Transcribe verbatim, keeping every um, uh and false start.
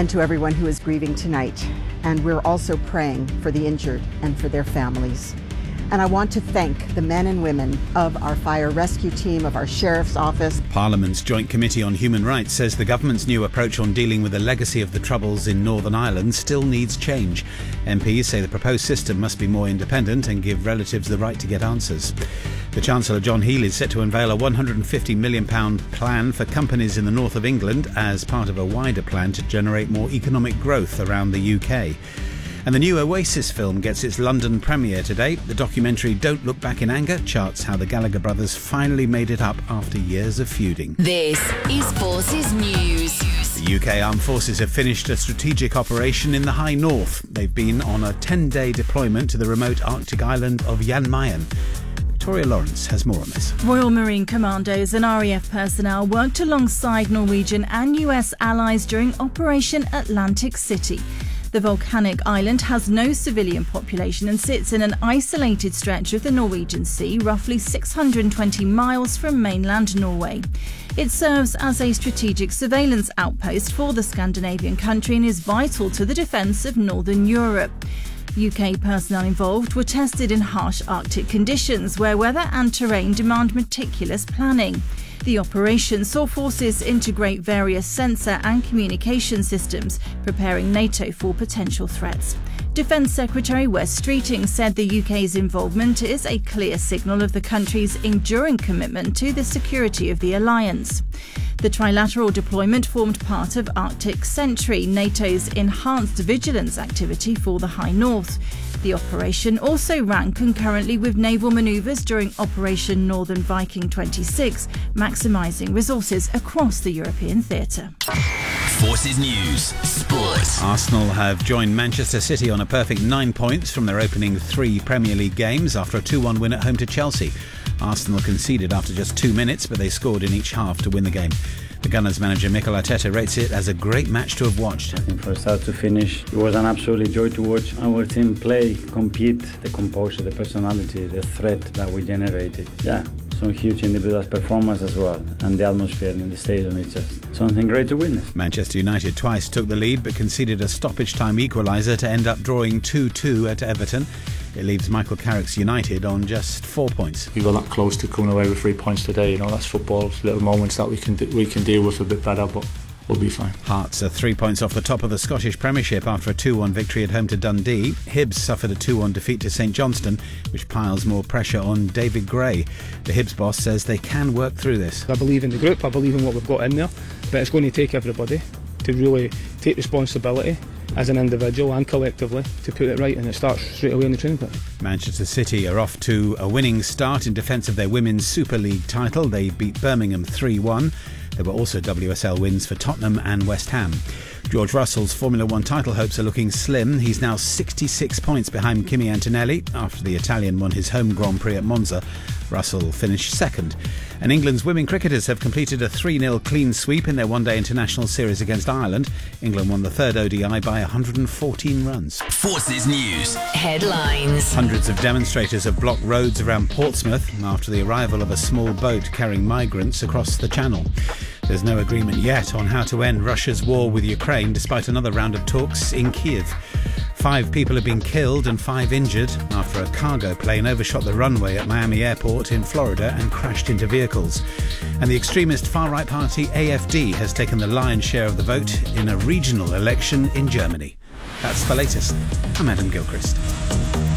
and to everyone who is grieving tonight. And we're also praying for the injured and for their families. And I want to thank the men and women of our fire rescue team, of our Sheriff's Office. Parliament's Joint Committee on Human Rights says the government's new approach on dealing with the legacy of the Troubles in Northern Ireland still needs change. M Ps say the proposed system must be more independent and give relatives the right to get answers. The Chancellor John Healey is set to unveil a one hundred fifty million pounds plan for companies in the north of England as part of a wider plan to generate more economic growth around the U K. And the new Oasis film gets its London premiere today. The documentary Don't Look Back in Anger charts how the Gallagher brothers finally made it up after years of feuding. This is Forces News. The U K Armed Forces have finished a strategic operation in the High North. They've been on a ten-day deployment to the remote Arctic island of Jan Mayen. Victoria Lawrence has more on this. Royal Marine Commandos and R A F personnel worked alongside Norwegian and U S allies during Operation Atlantic City. The volcanic island has no civilian population and sits in an isolated stretch of the Norwegian Sea, roughly six hundred twenty miles from mainland Norway. It serves as a strategic surveillance outpost for the Scandinavian country and is vital to the defence of northern Europe. U K personnel involved were tested in harsh Arctic conditions where weather and terrain demand meticulous planning. The operation saw forces integrate various sensor and communication systems, preparing NATO for potential threats. Defence Secretary Wes Streeting said the U K's involvement is a clear signal of the country's enduring commitment to the security of the alliance. The trilateral deployment formed part of Arctic Sentry, NATO's enhanced vigilance activity for the High North. The operation also ran concurrently with naval manoeuvres during Operation Northern Viking twenty-six, maximising resources across the European theatre. Forces News Sport. Arsenal have joined Manchester City on a perfect nine points from their opening three Premier League games after a two one win at home to Chelsea. Arsenal conceded after just two minutes, but they scored in each half to win the game. The Gunners manager Mikel Arteta rates it as a great match to have watched. I think from start to finish, it was an absolute joy to watch our team play, compete, the composure, the personality, the threat that we generated. Yeah, some huge individual performance as well, and the atmosphere in the stadium is just something great to witness. Manchester United twice took the lead but conceded a stoppage time equaliser to end up drawing two two at Everton. It leaves Michael Carrick's United on just four points. We were that close to coming away with three points today. You know, that's football. Little moments that we can we can deal with a bit better, but we'll be fine. Hearts are three points off the top of the Scottish Premiership after a two one victory at home to Dundee. Hibs suffered a two one defeat to St Johnstone, which piles more pressure on David Gray. The Hibs boss says they can work through this. I believe in the group, I believe in what we've got in there, but it's going to take everybody to really take responsibility as an individual and collectively to put it right, and it starts straight away in the training pitch. Manchester City are off to a winning start in defence of their Women's Super League title. They beat Birmingham three one. There were also W S L wins for Tottenham and West Ham. George Russell's Formula One title hopes are looking slim. He's now sixty-six points behind Kimi Antonelli after the Italian won his home Grand Prix at Monza. Russell finished second. And England's women cricketers have completed a three nil clean sweep in their one-day international series against Ireland. England won the third O D I by one hundred fourteen runs. Forces News Headlines. Hundreds of demonstrators have blocked roads around Portsmouth after the arrival of a small boat carrying migrants across the channel. There's no agreement yet on how to end Russia's war with Ukraine, despite another round of talks in Kiev. Five people have been killed and five injured after a cargo plane overshot the runway at Miami Airport in Florida and crashed into vehicles. And the extremist far-right party A F D has taken the lion's share of the vote in a regional election in Germany. That's the latest. I'm Adam Gilchrist.